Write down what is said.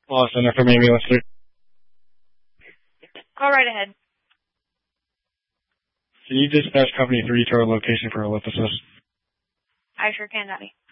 Law Center from Ambulance 3. Go right ahead. Can you dispatch Company 3 to our location for ellipsis? I sure can, Daddy.